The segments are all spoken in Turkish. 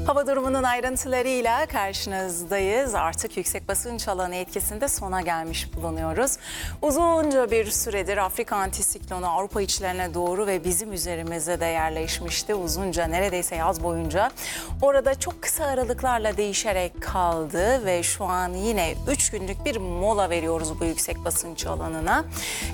Hava durumunun ayrıntılarıyla karşınızdayız. Artık yüksek basınç alanı etkisinde sona gelmiş bulunuyoruz. Uzunca bir süredir Afrika antisiklonu Avrupa içlerine doğru ve bizim üzerimize de yerleşmişti. Uzunca, neredeyse yaz boyunca orada çok kısa aralıklarla değişerek kaldı ve şu an yine 3 günlük bir mola veriyoruz bu yüksek basınç alanına.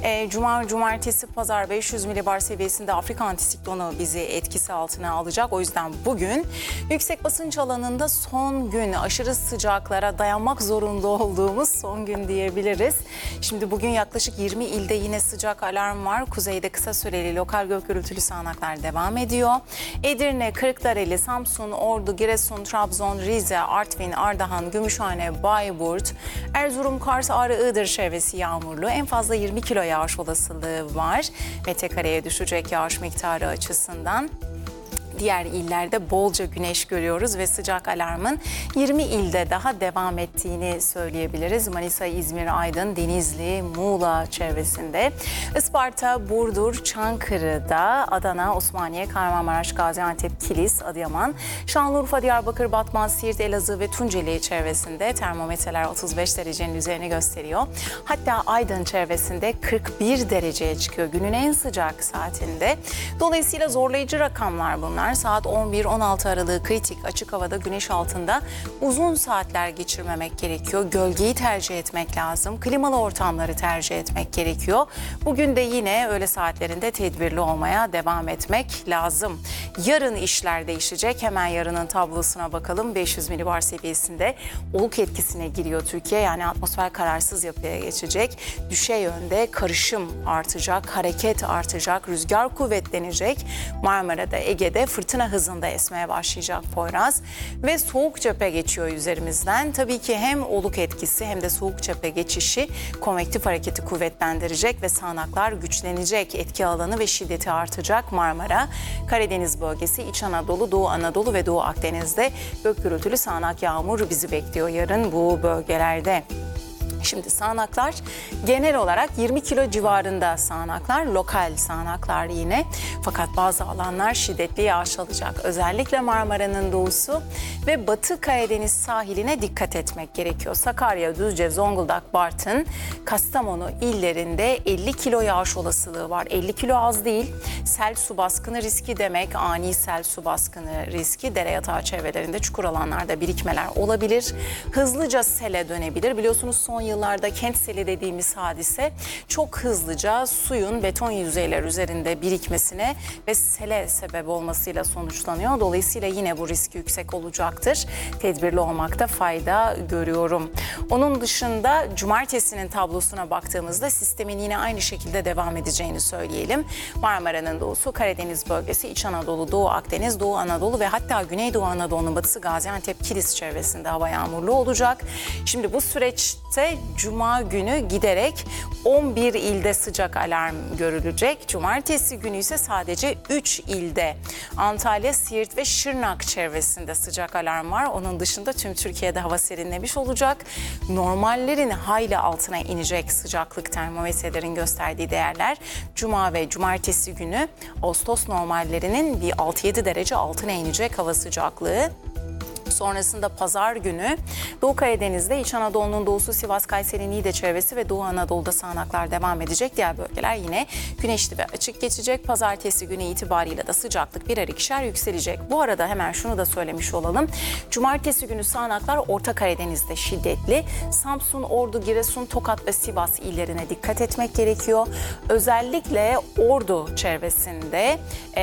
Cumartesi, pazar 500 milibar seviyesinde Afrika antisiklonu bizi etkisi altına alacak. O yüzden bugün yüksek basınç alanında son gün, aşırı sıcaklara dayanmak zorunda olduğumuz son gün diyebiliriz. Şimdi bugün yaklaşık 20 ilde yine sıcak alarm var. Kuzeyde kısa süreli lokal gök gürültülü sağanaklar devam ediyor. Edirne, Kırklareli, Samsun, Ordu, Giresun, Trabzon, Rize, Artvin, Ardahan, Gümüşhane, Bayburt, Erzurum, Kars, Ağrı, Iğdır çevresi yağmurlu. En fazla 20 kilo yağış olasılığı var. Metrekareye düşecek yağış miktarı açısından. Diğer illerde bolca güneş görüyoruz ve sıcak alarmın 20 ilde daha devam ettiğini söyleyebiliriz. Manisa, İzmir, Aydın, Denizli, Muğla çevresinde. Isparta, Burdur, Çankırı'da, Adana, Osmaniye, Kahramanmaraş, Gaziantep, Kilis, Adıyaman, Şanlıurfa, Diyarbakır, Batman, Siirt, Elazığ ve Tunceli çevresinde termometreler 35 derecenin üzerini gösteriyor. Hatta Aydın çevresinde 41 dereceye çıkıyor günün en sıcak saatinde. Dolayısıyla zorlayıcı rakamlar bunlar. Saat 11-16 aralığı kritik, açık havada güneş altında uzun saatler geçirmemek gerekiyor. Gölgeyi tercih etmek lazım. Klimalı ortamları tercih etmek gerekiyor. Bugün de yine öğle saatlerinde tedbirli olmaya devam etmek lazım. Yarın işler değişecek. Hemen yarının tablosuna bakalım. 500 milibar seviyesinde oluk etkisine giriyor Türkiye. Yani atmosfer kararsız yapıya geçecek. Düşe yönde karışım artacak, hareket artacak, rüzgar kuvvetlenecek. Marmara'da, Ege'de fırtına hızında esmeye başlayacak Poyraz ve soğuk cephe geçiyor üzerimizden. Tabii ki hem oluk etkisi hem de soğuk cephe geçişi konvektif hareketi kuvvetlendirecek ve sağanaklar güçlenecek. Etki alanı ve şiddeti artacak Marmara, Karadeniz bölgesi, İç Anadolu, Doğu Anadolu ve Doğu Akdeniz'de gök gürültülü sağanak yağmur bizi bekliyor yarın bu bölgelerde. Şimdi sağanaklar genel olarak 20 kilo civarında sağanaklar, lokal sağanaklar yine. Fakat bazı alanlar şiddetli yağış alacak. Özellikle Marmara'nın doğusu ve Batı Karadeniz sahiline dikkat etmek gerekiyor. Sakarya, Düzce, Zonguldak, Bartın, Kastamonu illerinde 50 kilo yağış olasılığı var. 50 kilo az değil. Sel su baskını riski demek, ani sel su baskını riski. Dere yatağı çevrelerinde, çukur alanlarda birikmeler olabilir. Hızlıca sele dönebilir. Biliyorsunuz son yıllarda kent seli dediğimiz hadise çok hızlıca suyun beton yüzeyler üzerinde birikmesine ve sele sebep olmasıyla sonuçlanıyor. Dolayısıyla yine bu risk yüksek olacaktır. Tedbirli olmakta fayda görüyorum. Onun dışında cumartesinin tablosuna baktığımızda sistemin yine aynı şekilde devam edeceğini söyleyelim. Marmara'nın doğusu, Karadeniz bölgesi, İç Anadolu, Doğu Akdeniz, Doğu Anadolu ve hatta Güneydoğu Anadolu'nun batısı Gaziantep, Kilis çevresinde hava yağmurlu olacak. Şimdi bu süreçte Cuma günü giderek 11 ilde sıcak alarm görülecek. Cumartesi günü ise sadece 3 ilde, Antalya, Siirt ve Şırnak çevresinde sıcak alarm var. Onun dışında tüm Türkiye'de hava serinlemiş olacak. Normallerin hayli altına inecek sıcaklık, termometrelerin gösterdiği değerler. Cuma ve cumartesi günü Ağustos normallerinin bir 6-7 derece altına inecek hava sıcaklığı. Sonrasında pazar günü Doğu Karadeniz'de, İç Anadolu'nun doğusu, Sivas, Kayseri, Niğde çevresi ve Doğu Anadolu'da sağanaklar devam edecek. Diğer bölgeler yine güneşli ve açık geçecek. Pazartesi günü itibariyle de sıcaklık birer ikişer yükselecek. Bu arada hemen şunu da söylemiş olalım. Cumartesi günü sağanaklar Orta Karadeniz'de şiddetli. Samsun, Ordu, Giresun, Tokat ve Sivas illerine dikkat etmek gerekiyor. Özellikle Ordu çevresinde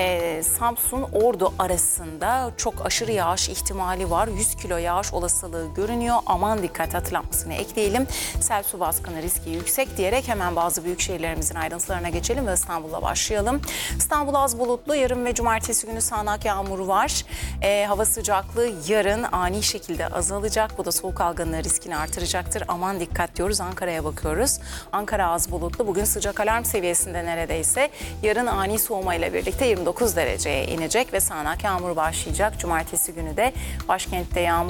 Samsun, Ordu arasında çok aşırı yağış ihtimali var. 100 kilo yağış olasılığı görünüyor. Aman dikkat hatırlatmasını ekleyelim. Sel su baskını riski yüksek diyerek hemen bazı büyük şehirlerimizin ayrıntılarına geçelim ve İstanbul'la başlayalım. İstanbul az bulutlu. Yarın ve cumartesi günü sağanak yağmur var. Hava sıcaklığı yarın ani şekilde azalacak. Bu da soğuk algınlığı riskini artıracaktır. Aman dikkat diyoruz. Ankara'ya bakıyoruz. Ankara az bulutlu. Bugün sıcak alarm seviyesinde neredeyse. Yarın ani soğuma ile birlikte 29 dereceye inecek ve sağanak yağmur başlayacak. Cumartesi günü de başkentte yağmur